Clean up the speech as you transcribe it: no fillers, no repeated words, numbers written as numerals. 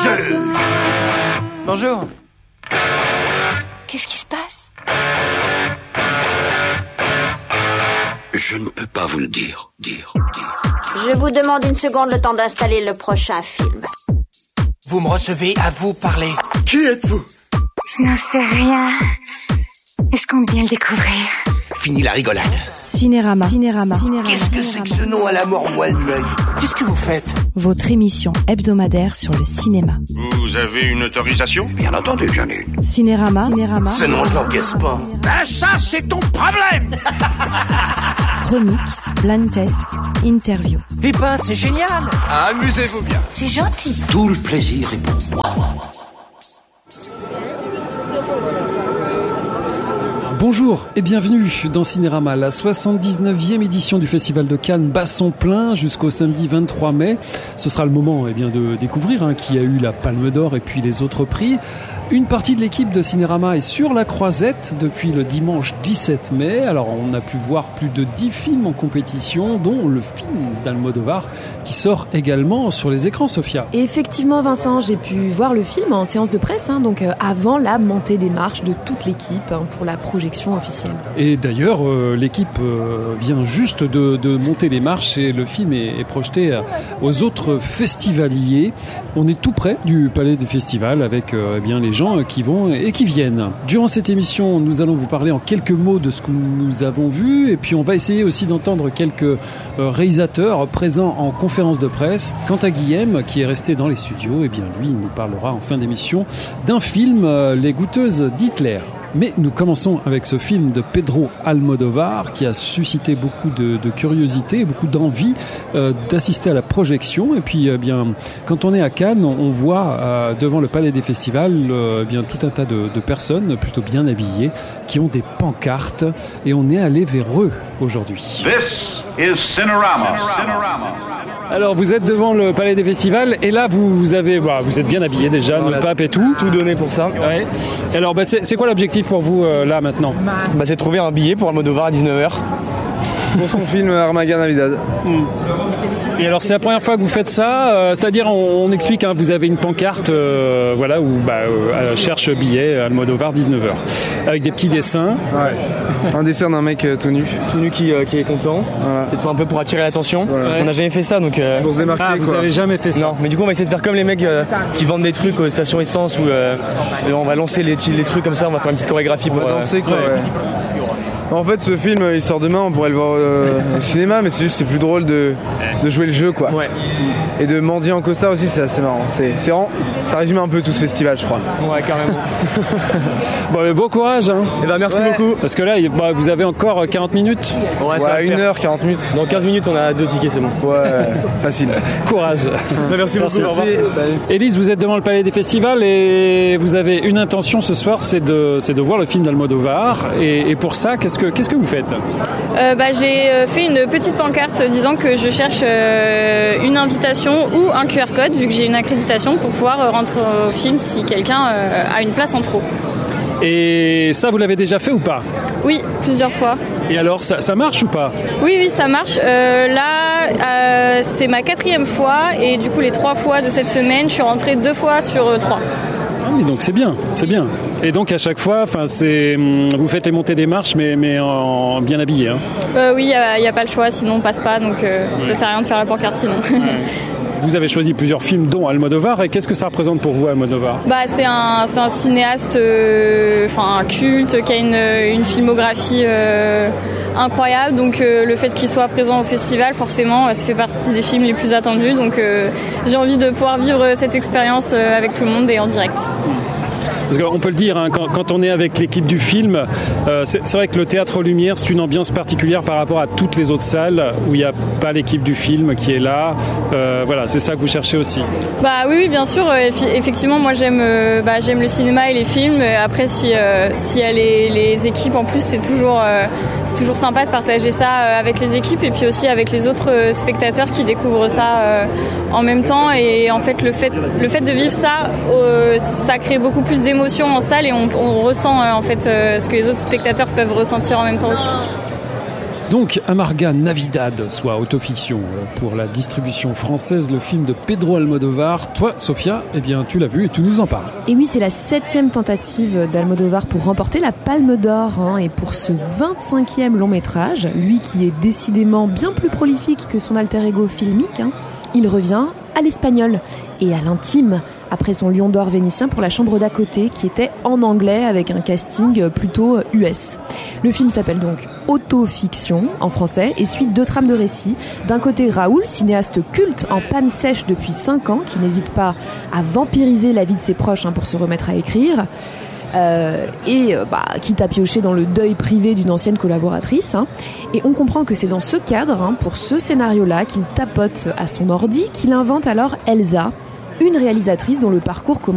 Bonjour. Qu'est-ce qui se passe? Je ne peux pas vous le dire. Je vous demande une seconde, le temps d'installer le prochain film. Vous me recevez, à vous parler. Qui êtes-vous? Je n'en sais rien. Et je compte bien le découvrir. Fini la rigolade. Cinérama. Qu'est-ce que c'est que ce nom à la mort moelle l'œil? Qu'est-ce que vous faites? Votre émission hebdomadaire sur le cinéma. Vous avez une autorisation? Bien entendu, j'en ai une. Cinérama. Ce nom, je l'encaisse pas. Ben ça, c'est ton problème. Chronique, blind test, interview. Eh ben, c'est génial. Amusez-vous bien. C'est gentil. Tout le plaisir est pour moi. Bonjour et bienvenue dans Cinérama, la 79e édition du Festival de Cannes bat son plein jusqu'au samedi 23 mai. Ce sera le moment de découvrir qui a eu la Palme d'Or et puis les autres prix. Une partie de l'équipe de Cinérama est sur la Croisette depuis le dimanche 17 mai. Alors on a pu voir plus de 10 films en compétition, dont le film d'Almodovar qui sort également sur les écrans, Sophia. Et effectivement Vincent, j'ai pu voir le film en séance de presse, donc avant la montée des marches de toute l'équipe pour la projection officielle. Et d'ailleurs l'équipe vient juste de monter les marches et le film est projeté aux autres festivaliers. On est tout près du Palais des Festivals avec les gens qui vont et qui viennent. Durant cette émission, nous allons vous parler en quelques mots de ce que nous avons vu et puis on va essayer aussi d'entendre quelques réalisateurs présents en conférence de presse. Quant à Guillaume, qui est resté dans les studios, lui, il nous parlera en fin d'émission d'un film, Les Goûteuses d'Hitler. Mais nous commençons avec ce film de Pedro Almodovar qui a suscité beaucoup de curiosité, beaucoup d'envie d'assister à la projection. Et puis, quand on est à Cannes, on voit devant le Palais des Festivals tout un tas de personnes plutôt bien habillées qui ont des pancartes et on est allé vers eux aujourd'hui. This is Cinerama. Alors vous êtes devant le Palais des Festivals et là vous êtes bien habillé déjà, notre pape et tout donné pour ça. Ouais. Alors c'est quoi l'objectif pour vous là maintenant? C'est de trouver un billet pour Almodovar à 19h. Pour son film Armageddon Navidad. Et alors c'est la première fois que vous faites ça, c'est-à-dire on explique, vous avez une pancarte où cherche billet Almodovar 19h avec des petits dessins. Ouais. Un dessin d'un mec tout nu qui est content. Voilà. C'est un peu pour attirer l'attention. Ouais. On n'a jamais fait ça donc. C'est pour se démarquer. Vous avez jamais fait ça? Non, mais du coup on va essayer de faire comme les mecs qui vendent des trucs aux stations essence où on va lancer les trucs comme ça, on va faire une petite chorégraphie pour danser quoi. Ouais. En fait, ce film, il sort demain, on pourrait le voir au cinéma, mais c'est plus drôle de jouer le jeu, quoi. Ouais. Et de mendier en costard aussi, c'est assez marrant. C'est vraiment, ça résume un peu tout ce festival, je crois. Ouais, carrément. Bon courage. Merci beaucoup. Parce que là, vous avez encore 40 minutes. Ouais, 1h, 40 minutes. Dans 15 minutes, on a 2 tickets, c'est bon. Ouais, facile. Courage. Merci beaucoup. Au revoir. Élise, vous êtes devant le Palais des Festivals et vous avez une intention ce soir, c'est de voir le film d'Almodovar. Et pour ça, qu'est-ce que vous faites? J'ai fait une petite pancarte disant que je cherche une invitation ou un QR code, vu que j'ai une accréditation, pour pouvoir rentrer au film si quelqu'un a une place en trop. Et ça, vous l'avez déjà fait ou pas? Oui, plusieurs fois. Et alors, ça marche ou pas? Oui, ça marche. C'est ma 4e fois et du coup, les 3 fois de cette semaine, je suis rentrée 2 fois sur 3. Ah oui, donc c'est bien. Et donc à chaque fois, vous faites les montées des marches, mais en bien habillé. Oui, il n'y a pas le choix, sinon on passe pas, donc ça sert à rien de faire la pancarte sinon. Ouais. Vous avez choisi plusieurs films, dont Almodovar, et qu'est-ce que ça représente pour vous, Almodovar? C'est un cinéaste culte, qui a une filmographie incroyable, donc le fait qu'il soit présent au festival, forcément, ça fait partie des films les plus attendus, donc j'ai envie de pouvoir vivre cette expérience avec tout le monde et en direct. Parce qu'on peut le dire, quand on est avec l'équipe du film, c'est vrai que le Théâtre Lumière, c'est une ambiance particulière par rapport à toutes les autres salles où il n'y a pas l'équipe du film qui est là. C'est ça que vous cherchez aussi. Oui, bien sûr. Effectivement, moi j'aime le cinéma et les films. Après, si y a les équipes en plus, c'est toujours sympa de partager ça avec les équipes et puis aussi avec les autres spectateurs qui découvrent ça en même temps. Et en fait, le fait de vivre ça, ça crée beaucoup plus d'émotions en salle et on ressent ce que les autres spectateurs peuvent ressentir en même temps aussi. Donc, Amarga Navidad, soit autofiction pour la distribution française, le film de Pedro Almodovar. Toi, Sophia, eh bien, tu l'as vu et tu nous en parles. Et oui, c'est la 7e tentative d'Almodovar pour remporter la Palme d'Or. Et pour ce 25e long métrage, lui qui est décidément bien plus prolifique que son alter ego filmique, il revient à l'espagnol et à l'intime après son Lion d'Or vénitien pour La Chambre d'à côté, qui était en anglais avec un casting plutôt US. Le film s'appelle donc Autofiction en français et suit 2 trames de récit. D'un côté, Raoul, cinéaste culte en panne sèche depuis 5 ans, qui n'hésite pas à vampiriser la vie de ses proches pour se remettre à écrire. Quitte à piocher dans le deuil privé d'une ancienne collaboratrice. Et on comprend que c'est dans ce cadre, pour ce scénario-là, qu'il tapote à son ordi, qu'il invente alors Elsa, une réalisatrice dont le parcours commence